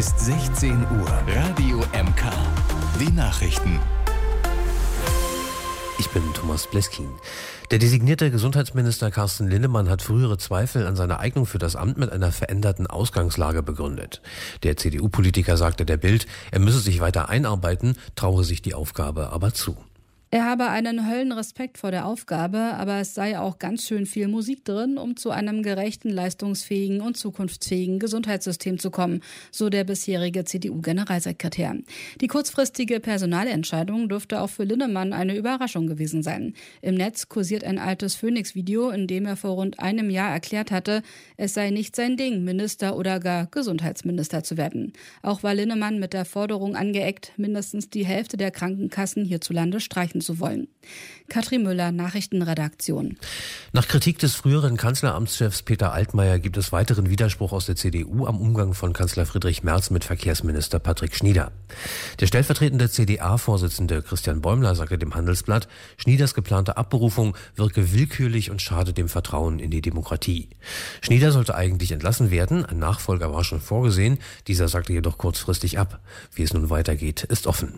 Ist 16 Uhr. Radio MK. Die Nachrichten. Ich bin Thomas Bleskin. Der designierte Gesundheitsminister Carsten Linnemann hat frühere Zweifel an seiner Eignung für das Amt mit einer veränderten Ausgangslage begründet. Der CDU-Politiker sagte der Bild, er müsse sich weiter einarbeiten, traue sich die Aufgabe aber zu. Er habe einen Höllenrespekt vor der Aufgabe, aber es sei auch ganz schön viel Musik drin, um zu einem gerechten, leistungsfähigen und zukunftsfähigen Gesundheitssystem zu kommen, so der bisherige CDU-Generalsekretär. Die kurzfristige Personalentscheidung dürfte auch für Linnemann eine Überraschung gewesen sein. Im Netz kursiert ein altes Phoenix-Video, in dem er vor rund einem Jahr erklärt hatte, es sei nicht sein Ding, Minister oder gar Gesundheitsminister zu werden. Auch war Linnemann mit der Forderung angeeckt, mindestens die Hälfte der Krankenkassen hierzulande streichen zu wollen. Katrin Müller, Nachrichtenredaktion. Nach Kritik des früheren Kanzleramtschefs Peter Altmaier gibt es weiteren Widerspruch aus der CDU am Umgang von Kanzler Friedrich Merz mit Verkehrsminister Patrick Schnieder. Der stellvertretende CDA-Vorsitzende Christian Bäumler sagte dem Handelsblatt, Schnieders geplante Abberufung wirke willkürlich und schade dem Vertrauen in die Demokratie. Schnieder sollte eigentlich entlassen werden, ein Nachfolger war schon vorgesehen, dieser sagte jedoch kurzfristig ab. Wie es nun weitergeht, ist offen.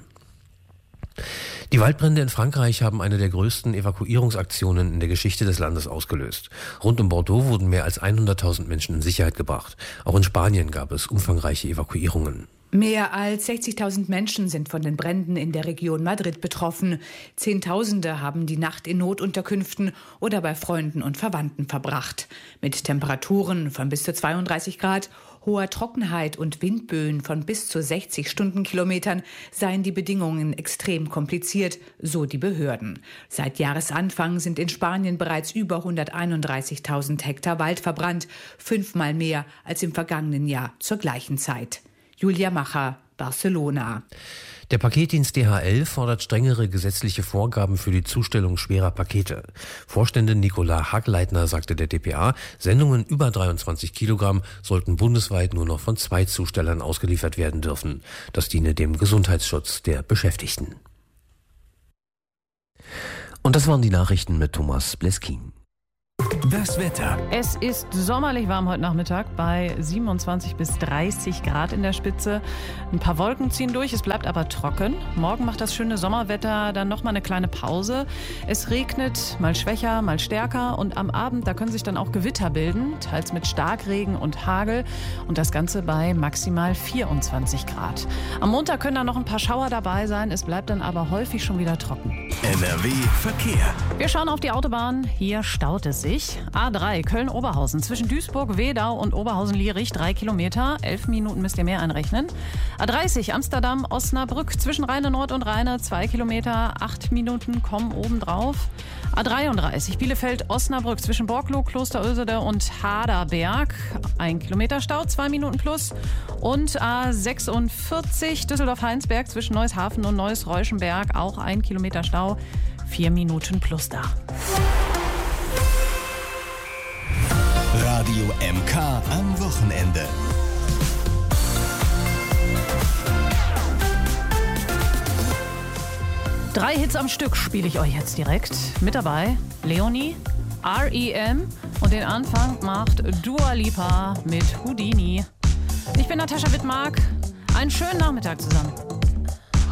Die Waldbrände in Frankreich haben eine der größten Evakuierungsaktionen in der Geschichte des Landes ausgelöst. Rund um Bordeaux wurden mehr als 100.000 Menschen in Sicherheit gebracht. Auch in Spanien gab es umfangreiche Evakuierungen. Mehr als 60.000 Menschen sind von den Bränden in der Region Madrid betroffen. Zehntausende haben die Nacht in Notunterkünften oder bei Freunden und Verwandten verbracht. Mit Temperaturen von bis zu 32 Grad, hoher Trockenheit und Windböen von bis zu 60 Stundenkilometern seien die Bedingungen extrem kompliziert, so die Behörden. Seit Jahresanfang sind in Spanien bereits über 131.000 Hektar Wald verbrannt, 5-mal mehr als im vergangenen Jahr zur gleichen Zeit. Julia Macher, Barcelona. Der Paketdienst DHL fordert strengere gesetzliche Vorgaben für die Zustellung schwerer Pakete. Vorständin Nicola Hagleitner sagte der dpa, Sendungen über 23 Kilogramm sollten bundesweit nur noch von 2 Zustellern ausgeliefert werden dürfen. Das diene dem Gesundheitsschutz der Beschäftigten. Und das waren die Nachrichten mit Thomas Bleskin. Das Wetter. Es ist sommerlich warm heute Nachmittag bei 27 bis 30 Grad in der Spitze. Ein paar Wolken ziehen durch, es bleibt aber trocken. Morgen macht das schöne Sommerwetter dann nochmal eine kleine Pause. Es regnet, mal schwächer, mal stärker. Und am Abend, da können sich dann auch Gewitter bilden, teils mit Starkregen und Hagel. Und das Ganze bei maximal 24 Grad. Am Montag können da noch ein paar Schauer dabei sein. Es bleibt dann aber häufig schon wieder trocken. NRW Verkehr. Wir schauen auf die Autobahn. Hier staut es sich. A3 Köln-Oberhausen zwischen Duisburg, Wedau und Oberhausen-Lierich 3 Kilometer. 11 Minuten müsst ihr mehr einrechnen. A30 Amsterdam-Osnabrück zwischen Rheine Nord und Rheine 2 Kilometer. 8 Minuten kommen obendrauf. A33 Bielefeld-Osnabrück zwischen Borkloh, Klosterösede und Haderberg. 1 Kilometer Stau, 2 Minuten plus. Und A46 Düsseldorf-Heinsberg zwischen Neueshafen und Neues-Reuschenberg. Auch 1 Kilometer Stau, 4 Minuten plus da. Radio MK am Wochenende. Drei Hits am Stück spiele ich euch jetzt direkt. Mit dabei Leonie, R.E.M. und den Anfang macht Dua Lipa mit Houdini. Ich bin Natascha Wittmark. Einen schönen Nachmittag zusammen.